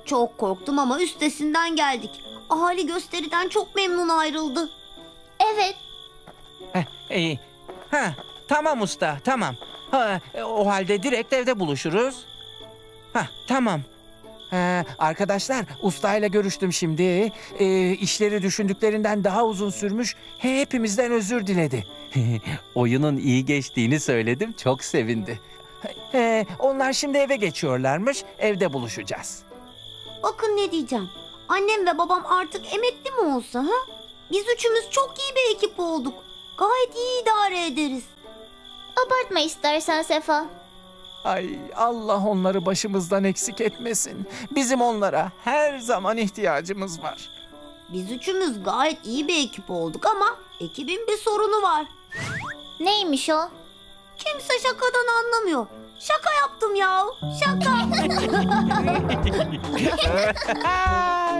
Çok korktum ama üstesinden geldik. Ahali gösteriden çok memnun ayrıldı. Evet, İyi. Tamam usta, tamam. O halde direkt evde buluşuruz. Tamam. Arkadaşlar, ustayla görüştüm şimdi. İşleri düşündüklerinden daha uzun sürmüş. Hepimizden özür diledi. Oyunun iyi geçtiğini söyledim, çok sevindi. Onlar şimdi eve geçiyorlarmış, evde buluşacağız. Bakın ne diyeceğim. Annem ve babam artık emekli mi olsa ha? Biz üçümüz çok iyi bir ekip olduk. Gayet iyi idare ederiz. abartma istersen Sefa. Ay, Allah onları başımızdan eksik etmesin. Bizim onlara her zaman ihtiyacımız var. Biz üçümüz gayet iyi bir ekip olduk ama ekibin bir sorunu var. Neymiş o? Kimse şakadan anlamıyor. Şaka yaptım ya. Şaka.